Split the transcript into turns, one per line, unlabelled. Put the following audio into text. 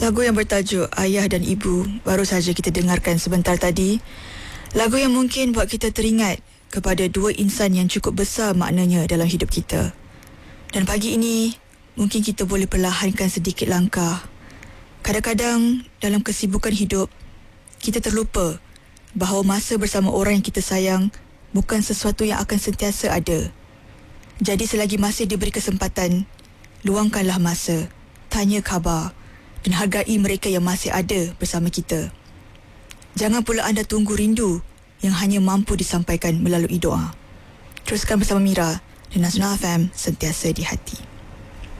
Lagu yang bertajuk Ayah dan Ibu baru saja kita dengarkan sebentar tadi. Lagu yang mungkin buat kita teringat kepada dua insan yang cukup besar maknanya dalam hidup kita. Dan pagi ini, mungkin kita boleh perlahankan sedikit langkah. Kadang-kadang dalam kesibukan hidup, kita terlupa bahawa masa bersama orang yang kita sayang bukan sesuatu yang akan sentiasa ada. Jadi selagi masih diberi kesempatan, luangkanlah masa, tanya khabar dan hargai mereka yang masih ada bersama kita. Jangan pula anda tunggu rindu yang hanya mampu disampaikan melalui doa. Teruskan bersama Mira dan Nasional FM, sentiasa di hati.